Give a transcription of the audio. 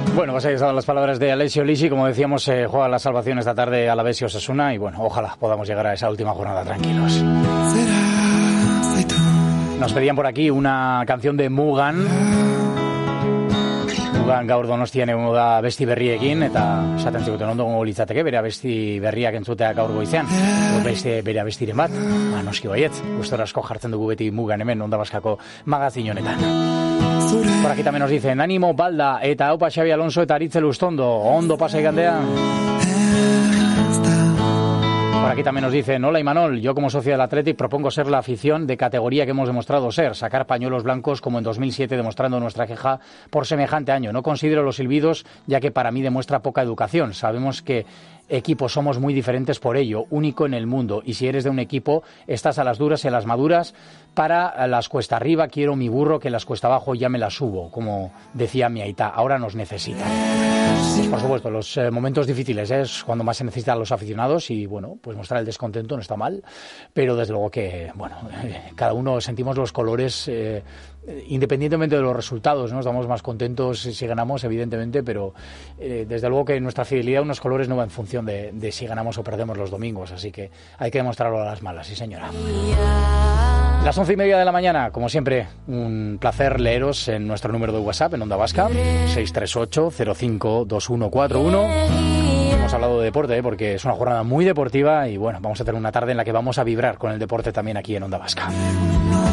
Bueno, pues ahí estaban las palabras de Alessio Lisi. Como decíamos, juega la salvación esta tarde Alavés y Osasuna. Y bueno, ojalá podamos llegar a esa última jornada tranquilos. Nos pedían por aquí una canción de Mugan. Mugan gaur Donostian egongo da besti berriekin, eta esaten ziguten ondo gongo litzateke bere abesti berriak entzutea gaur goizean. Beste bere abestiren bat, noski baietz. Gustora asko jartzen dugu beti Mugan hemen Onda Baskako magazin honetan. Por aquí también nos dicen ánimo Balda eta aupa Xabi Alonso eta Aritzel Ustondo. Ondo pasa igandea. Por aquí también nos dicen, hola Imanol, yo como socio del Athletic propongo ser la afición de categoría que hemos demostrado ser, sacar pañuelos blancos como en 2007 demostrando nuestra queja por semejante año. No considero los silbidos ya que para mí demuestra poca educación. Sabemos que equipos somos muy diferentes por ello, único en el mundo, y si eres de un equipo estás a las duras y a las maduras. Para las cuesta arriba quiero mi burro, que las cuesta abajo ya me las subo, como decía mi aita, ahora nos necesitan. Pues por supuesto, los momentos difíciles es cuando más se necesitan a los aficionados y bueno, pues mostrar el descontento no está mal, pero desde luego que, bueno, cada uno sentimos los colores independientemente de los resultados, ¿no? Estamos más contentos si ganamos, evidentemente, pero desde luego que nuestra fidelidad a unos colores no va en función de si ganamos o perdemos los domingos, así que hay que demostrarlo a las malas, sí señora. Las 11:30 de la mañana, como siempre, un placer leeros en nuestro número de WhatsApp en Onda Vasca, 638-052141. Hemos hablado de deporte, porque es una jornada muy deportiva y bueno, vamos a tener una tarde en la que vamos a vibrar con el deporte también aquí en Onda Vasca.